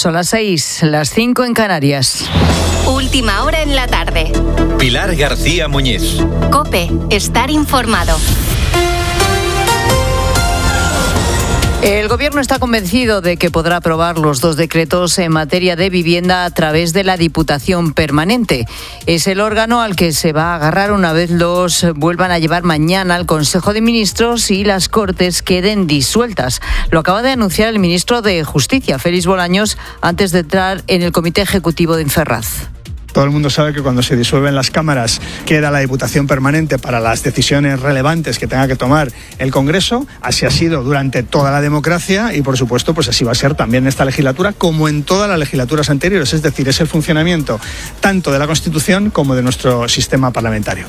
Son las 6, las 5 en Canarias. Última hora en la tarde. Pilar García Muñiz. COPE, estar informado. El Gobierno está convencido de que podrá aprobar los 2 decretos en materia de vivienda a través de la Diputación Permanente. Es el órgano al que se va a agarrar una vez los vuelvan a llevar mañana al Consejo de Ministros y las Cortes queden disueltas. Lo acaba de anunciar el ministro de Justicia, Félix Bolaños, antes de entrar en el Comité Ejecutivo de Ferraz. Todo el mundo sabe que cuando se disuelven las cámaras queda la Diputación Permanente para las decisiones relevantes que tenga que tomar el Congreso. Así ha sido durante toda la democracia y, por supuesto, pues así va a ser también en esta legislatura como en todas las legislaturas anteriores. Es decir, es el funcionamiento tanto de la Constitución como de nuestro sistema parlamentario.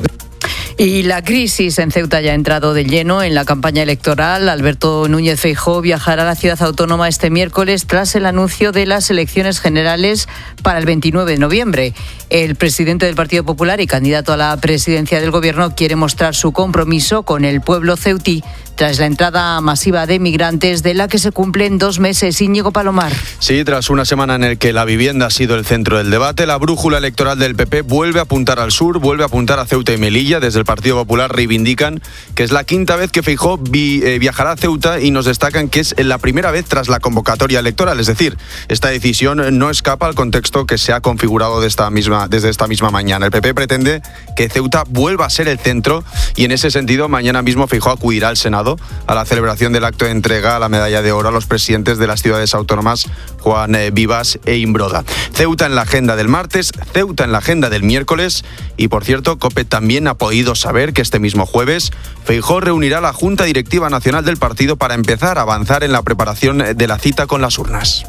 Y la crisis en Ceuta ya ha entrado de lleno en la campaña electoral. Alberto Núñez Feijóo viajará a la ciudad autónoma este miércoles tras el anuncio de las elecciones generales para el 29 de noviembre. El presidente del Partido Popular y candidato a la presidencia del Gobierno quiere mostrar su compromiso con el pueblo ceutí tras la entrada masiva de migrantes de la que se cumplen 2 meses. Íñigo Palomar. Sí, tras una semana en la que la vivienda ha sido el centro del debate, la brújula electoral del PP vuelve a apuntar al sur, vuelve a apuntar a Ceuta y Melilla. Desde el Partido Popular reivindican que es la 5ª vez que Feijóo viajará a Ceuta y nos destacan que es la primera vez tras la convocatoria electoral. Es decir, esta decisión no escapa al contexto que se ha configurado desde esta misma mañana. El PP pretende que Ceuta vuelva a ser el centro y en ese sentido mañana mismo Feijóo acudirá al Senado a la celebración del acto de entrega a la medalla de oro a los presidentes de las ciudades autónomas Juan Vivas e Imbroda. Ceuta en la agenda del martes, Ceuta en la agenda del miércoles y, por cierto, COPE también ha podido saber que este mismo jueves Feijóo reunirá a la Junta Directiva Nacional del partido para empezar a avanzar en la preparación de la cita con las urnas.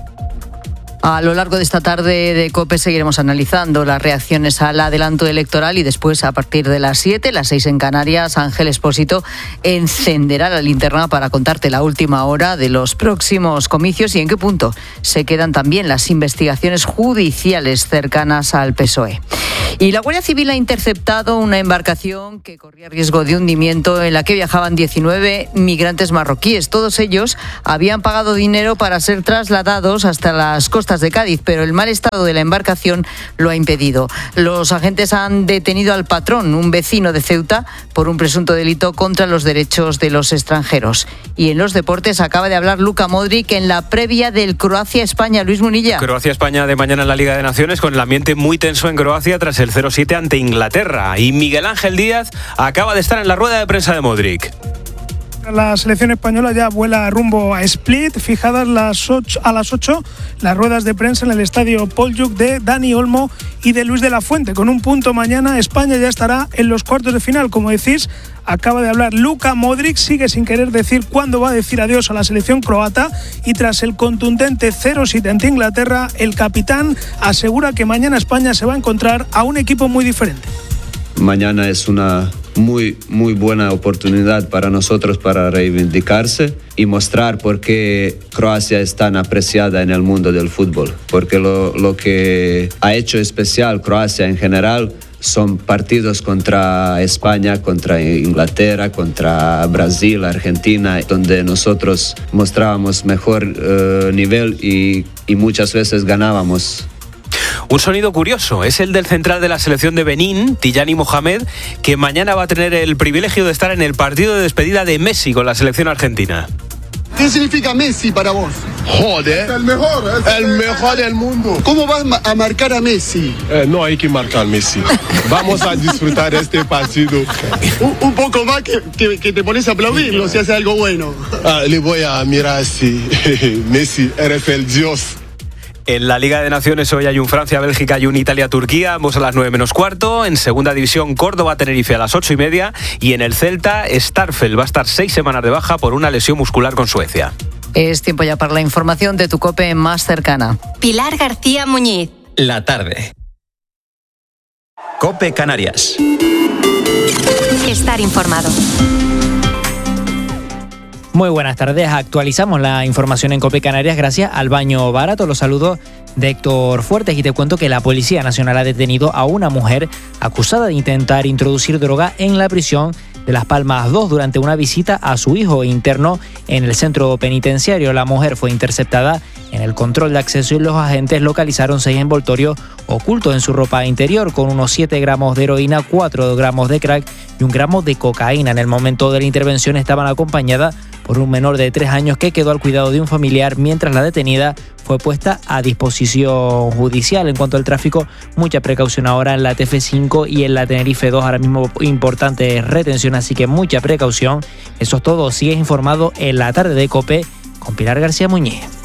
A lo largo de esta tarde de COPE seguiremos analizando las reacciones al adelanto electoral y después, a partir de las 7, las 6 en Canarias, Ángel Expósito encenderá la linterna para contarte la última hora de los próximos comicios y en qué punto se quedan también las investigaciones judiciales cercanas al PSOE. Y la Guardia Civil ha interceptado una embarcación que corría riesgo de hundimiento en la que viajaban 19 migrantes marroquíes. Todos ellos habían pagado dinero para ser trasladados hasta las costas de Cádiz, pero el mal estado de la embarcación lo ha impedido. Los agentes han detenido al patrón, un vecino de Ceuta, por un presunto delito contra los derechos de los extranjeros. Y en los deportes acaba de hablar Luka Modric en la previa del Croacia-España. Luis Munilla. Croacia-España de mañana en la Liga de Naciones, con el ambiente muy tenso en Croacia tras el 0-7 ante Inglaterra. Y Miguel Ángel Díaz acaba de estar en la rueda de prensa de Modric. La selección española ya vuela rumbo a Split, fijadas a las 8 las ruedas de prensa en el estadio Poljub de Dani Olmo y de Luis de la Fuente. Con un punto mañana, España ya estará en los cuartos de final. Como decís, acaba de hablar Luka Modric, sigue sin querer decir cuándo va a decir adiós a la selección croata y tras el contundente 0-7 ante Inglaterra, el capitán asegura que mañana España se va a encontrar a un equipo muy diferente. Mañana es una muy buena oportunidad para nosotros para reivindicarse y mostrar por qué Croacia es tan apreciada en el mundo del fútbol. Porque lo que ha hecho especial Croacia en general son partidos contra España, contra Inglaterra, contra Brasil, Argentina, donde nosotros mostrábamos mejor nivel y muchas veces ganábamos. Un sonido curioso es el del central de la selección de Benín, Tijani Mohamed, que mañana va a tener el privilegio de estar en el partido de despedida de Messi con la selección argentina. ¿Qué significa Messi para vos? Joder, el mejor del mundo. ¿Cómo vas a marcar a Messi? No hay que marcar a Messi. Vamos a disfrutar este partido. Un poco más que te pones a aplaudirlo si hace algo bueno. Le voy a mirar así. Messi, eres el dios. En la Liga de Naciones hoy hay un Francia-Bélgica y un Italia-Turquía, ambos a las 9:15. En segunda división, Córdoba-Tenerife a las 8:30. Y en el Celta, Starfel va a estar 6 semanas de baja por una lesión muscular con Suecia. Es tiempo ya para la información de tu COPE más cercana. Pilar García Muñiz. La tarde. COPE Canarias. Estar informado. Muy buenas tardes, actualizamos la información en COPE Canarias gracias al Baño Barato. Los saludos de Héctor Fuertes y te cuento que la Policía Nacional ha detenido a una mujer acusada de intentar introducir droga en la prisión de Las Palmas 2 durante una visita a su hijo interno en el centro penitenciario. La mujer fue interceptada En el control de acceso, los agentes localizaron 6 envoltorios ocultos en su ropa interior con unos 7 gramos de heroína, 4 gramos de crack y 1 gramo de cocaína. En el momento de la intervención estaban acompañadas por un menor de 3 años que quedó al cuidado de un familiar, mientras la detenida fue puesta a disposición judicial. En cuanto al tráfico, mucha precaución ahora en la TF5 y en la Tenerife 2, ahora mismo importante retención, así que mucha precaución. Eso es todo, sigues informado en la tarde de COPE con Pilar García Muñiz.